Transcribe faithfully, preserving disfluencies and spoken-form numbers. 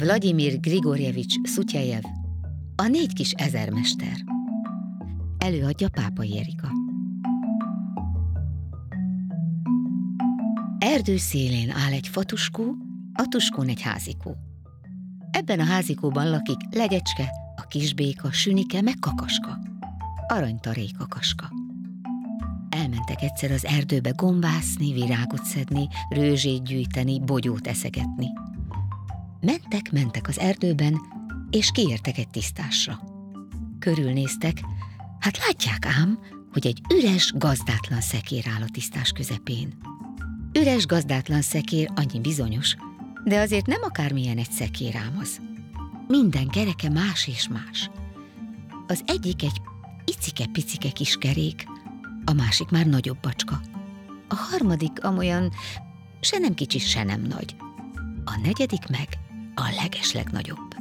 Vladimir Grigorjevics Szutyejev, a négy kis ezermester. Előadja Pápai Erika. Erdő szélén áll egy fatuskó, a tuskón egy házikó. Ebben a házikóban lakik Legyecske, a kisbéka, Sünike meg Kakaska. Aranytaré Kakaska. Elmentek egyszer az erdőbe gombászni, virágot szedni, rőzsét gyűjteni, bogyót eszegetni. Mentek, mentek az erdőben, és kiértek egy tisztásra. Körülnéztek, hát látják ám, hogy egy üres, gazdátlan szekér áll a tisztás közepén. Üres, gazdátlan szekér, annyi bizonyos, de azért nem akármilyen egy szekér ám az. Minden kereke más és más. Az egyik egy icike-picike kis kerék, a másik már nagyobb bacska. A harmadik amolyan se nem kicsi, se nem nagy. A negyedik meg a legeslegnagyobb.